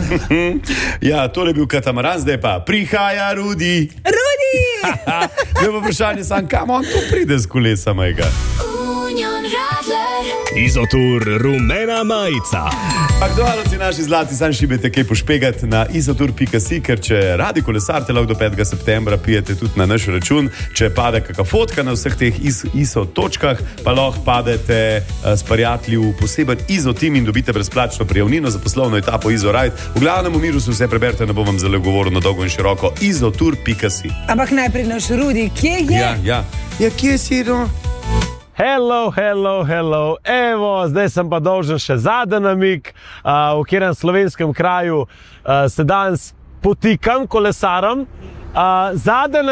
Ja, tole je bil katamaran, zdaj pa prihaja Rudi. Rudi! Zdaj pa vprašanje sam, kam on tu pride s kolesa mojega? Izotur rumena majica. Aktualci naši zlati, sam šibete kaj pošpegati na izotur.si, ker če radi kolesarite, lahko do 5. septembra pijete tudi na naš račun. Če pade kakšna fotka na vseh teh ISO točkah, pa lahko padete s prijatelji v poseben ISO tim in dobite brezplačno prijavnino za poslovno etapo ISO Ride. V glavnem v miru vse preberite, ne bom vam zelo govoril na dolgo in široko. izotur.si. Ampak najprej naš Rudi, kje je? Ja, kje si, no? Hello. Evo, zdaj sem pa dolžen še zadnji namig, v katerem slovenskem kraju se danes potikam, kolesaram. Zadnji